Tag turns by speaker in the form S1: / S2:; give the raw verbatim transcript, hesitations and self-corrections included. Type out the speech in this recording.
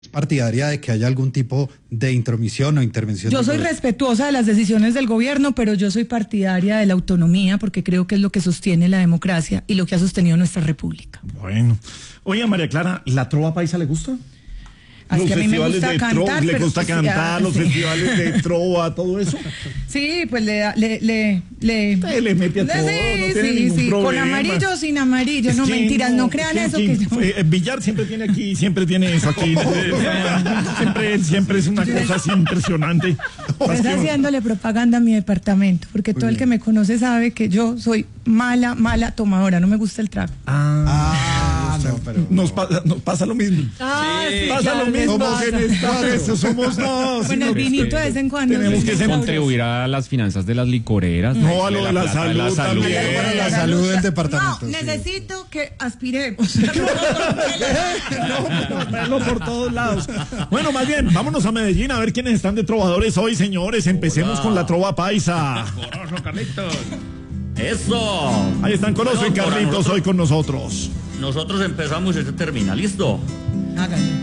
S1: ¿Partidaria de que haya algún tipo de intromisión o intervención?
S2: Yo soy
S1: gobierno?
S2: respetuosa de las decisiones del gobierno, pero yo soy partidaria de la autonomía porque creo que es lo que sostiene la democracia y lo que ha sostenido nuestra república.
S3: Bueno. Oye, María Clara, ¿la trova paisa le gusta?
S2: Así
S3: Los
S2: que a mí me
S3: festivales
S2: gusta
S3: de
S2: cantar,
S3: trova, le
S2: pero
S3: gusta
S2: pues,
S3: cantar,
S2: ya,
S3: los
S2: sí.
S3: festivales de trova, todo eso.
S2: Sí, pues le da- le le le,
S3: Usted le mete a todo,
S2: sí,
S3: no tiene
S2: sí,
S3: ningún
S2: sí, con
S3: problema.
S2: amarillo, sin amarillo,
S3: Es
S2: no
S3: que
S2: mentiras, no, crean
S3: es
S2: eso
S3: que,
S2: que yo-
S3: eh, Villar siempre tiene aquí, siempre tiene eso aquí. siempre, siempre es una cosa así impresionante.
S2: Pues haciéndole propaganda a mi departamento, porque todo el que me conoce sabe que yo soy mala, mala tomadora, no me gusta el trago.
S1: Ah, no, pero...
S3: Nos, pasa, nos pasa lo mismo.
S2: Ah, sí,
S3: Pasa
S2: claro,
S3: lo
S2: les
S3: mismo
S2: pasa.
S3: que en esta vez, somos dos.
S2: Bueno, el vinito de vez en cuando.
S3: Tenemos
S2: sí,
S3: que ser-
S2: sabroso.
S4: Contribuir a las finanzas de las licoreras.
S3: No, a lo de la
S4: plata de
S3: salud también.
S1: Para la salud del
S2: No,
S1: departamento. sí.
S2: necesito que aspiremos.
S3: No, no, por todos lados. Bueno, más bien, vámonos a Medellín a ver quiénes están de trovadores hoy, señores. Empecemos con la trova paisa.
S5: Corozo, Carlitos. Eso.
S3: Ahí están Corozo y
S5: Bueno, para
S3: Carlitos
S5: nosotros-
S3: hoy con nosotros.
S5: Nosotros empezamos y este termina. ¿Listo?
S2: Hágale.